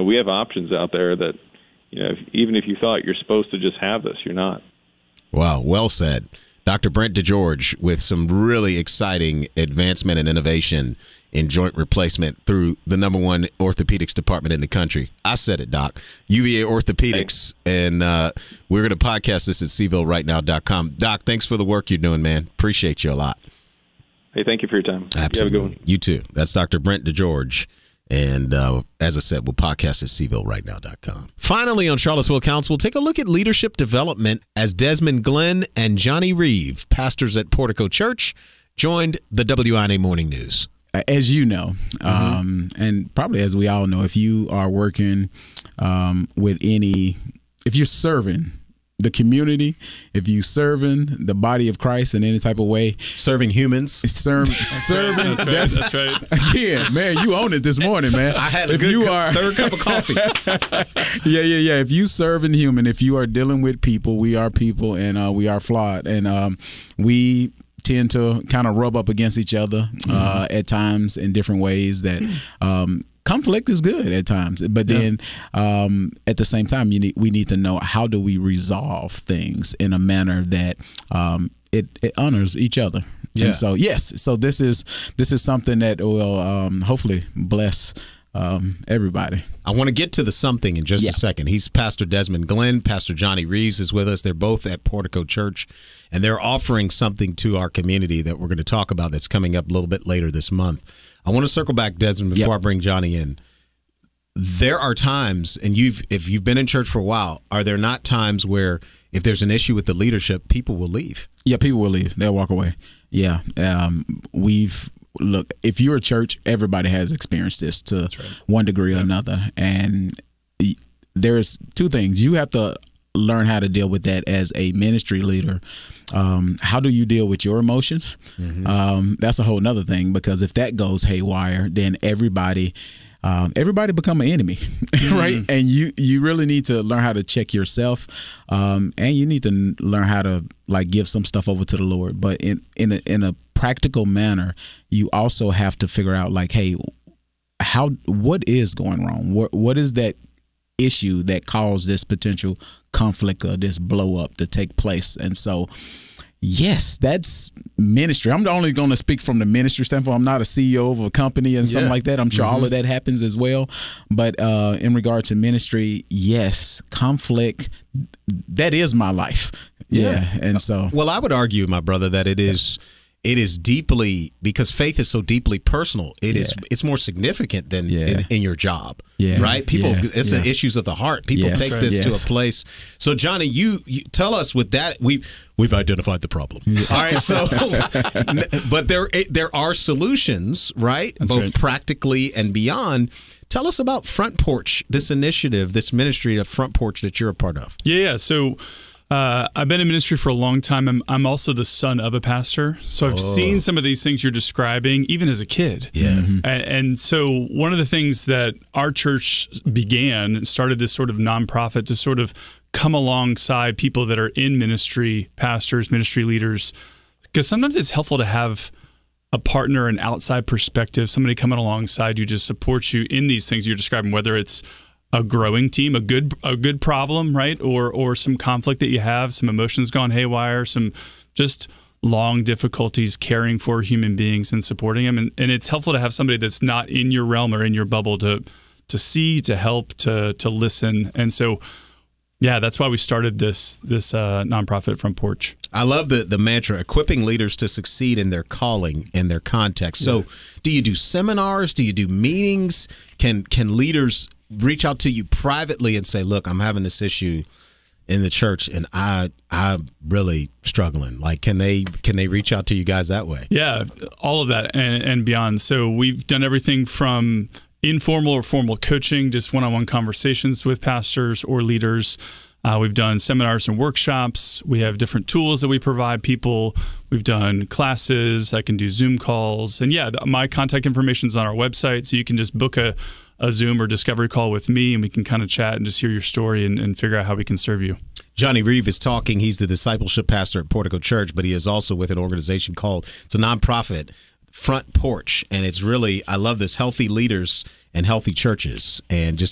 we have options out there that, even if you thought you're supposed to just have this, you're not. Wow, well said. Dr. Brent DeGeorge with some really exciting advancement and innovation in joint replacement through the #1 orthopedics department in the country. I said it, Doc. UVA Orthopedics. Thanks. And we're going to podcast this at CVilleRightNow.com. Doc, thanks for the work you're doing, man. Appreciate you a lot. Hey, thank you for your time. Absolutely. You have a good one. You too. That's Dr. Brent DeGeorge. And as I said, we'll podcast at CVilleRightNow.com. Finally, on Charlottesville Council, we'll take a look at leadership development as Desmond Glenn and Johnny Reeve, pastors at Portico Church, joined the WINA Morning News. As you know, and probably as we all know, if you are working if you're serving the community, if you serving the body of Christ in any type of way, serving humans, serving. That's right. Yeah, man, you own it this morning, man. I had a third cup of coffee. Yeah. If you serving human, if you are dealing with people, we are people, and we are flawed, and we tend to kind of rub up against each other at times in different ways that conflict is good at times, but then at the same time, we need to know, how do we resolve things in a manner that it honors each other. Yeah. And so so this is something that will hopefully bless everybody. I want to get to the something in just a second. He's Pastor Desmond Glenn. Pastor Johnny Reeves is with us. They're both at Portico Church, and they're offering something to our community that we're going to talk about that's coming up a little bit later this month. I want to circle back, Desmond, before I bring Johnny in. There are times, and if you've been in church for a while, are there not times where if there's an issue with the leadership, people will leave? Yeah, people will leave. They'll walk away. Yeah. Look, if you're a church, everybody has experienced this to one degree or another. And there's two things. You have to learn how to deal with that as a ministry leader. How do you deal with your emotions? That's a whole nother thing, because if that goes haywire, then everybody become an enemy, right? And you really need to learn how to check yourself, and you need to learn how to give some stuff over to the Lord. But in a practical manner, you also have to figure out hey, what is going wrong? What is that issue that caused this potential conflict or this blow up to take place? And so, yes, that's ministry. I'm only going to speak from the ministry standpoint. I'm not a CEO of a company and something like that. I'm sure all of that happens as well. But in regard to ministry, yes, conflict, that is my life. Yeah. And so, well, I would argue, my brother, that it is deeply, because faith is so deeply personal. It's more significant than in your job, right? People, it's issues of the heart. People take this to a place. So, Johnny, you tell us with that we've identified the problem. All right, so but there are solutions, right? That's both practically and beyond. Tell us about Front Porch, this initiative, this ministry of Front Porch that you're a part of. Yeah. So. I've been in ministry for a long time. I'm also the son of a pastor. So I've seen some of these things you're describing, even as a kid. Yeah. And so one of the things that our church started this sort of nonprofit to sort of come alongside people that are in ministry, pastors, ministry leaders, because sometimes it's helpful to have a partner, an outside perspective, somebody coming alongside you to support you in these things you're describing, whether it's a growing team, a good problem, right? Or some conflict that you have, some emotions gone haywire, some just long difficulties caring for human beings and supporting them. And it's helpful to have somebody that's not in your realm or in your bubble to see, to help, to listen. And so, that's why we started this nonprofit Front Porch. I love the mantra, equipping leaders to succeed in their calling and their context. So do you do seminars? Do you do meetings? Can leaders reach out to you privately and say, look, I'm having this issue in the church and I'm really struggling? Can they reach out to you guys that way? Yeah, all of that and beyond. So we've done everything from informal or formal coaching, just one-on-one conversations with pastors or leaders. We've done seminars and workshops. We have different tools that we provide people. We've done classes. I can do Zoom calls. And my contact information is on our website, so you can just book a Zoom or discovery call with me, and we can kind of chat and just hear your story and figure out how we can serve you. Johnny Reeve is talking. He's the discipleship pastor at Portico Church, but he is also with an organization called, it's a nonprofit, Front Porch. And it's really, I love this, healthy leaders and healthy churches. And just